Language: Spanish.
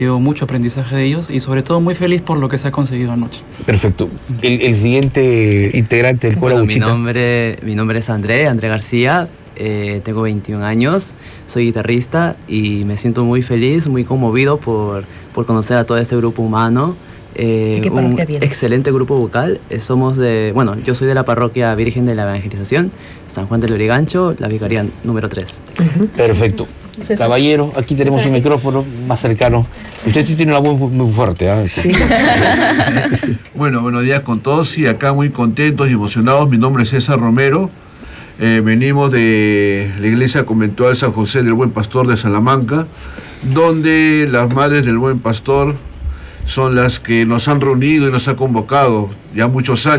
Llevo mucho aprendizaje de ellos y sobre todo muy feliz por lo que se ha conseguido anoche. Perfecto. El siguiente integrante del coro, Bueno, Buchita. mi nombre es André García, tengo 21 años, soy guitarrista y me siento muy feliz, muy conmovido por conocer a todo este grupo humano. ¿De qué Un parroquia vienes? excelente grupo vocal. Yo soy de la parroquia Virgen de la Evangelización, San Juan del Lurigancho, la vicaría número 3. Perfecto. César. Caballero, aquí tenemos un micrófono más cercano. Usted sí tiene una voz muy fuerte, ¿ah? Sí. Bueno, buenos días con todos y acá muy contentos y emocionados. Mi nombre es César Romero. Venimos de la iglesia conventual San José del Buen Pastor de Salamanca, donde las madres del Buen Pastor son las que nos han reunido y nos han convocado ya muchos años.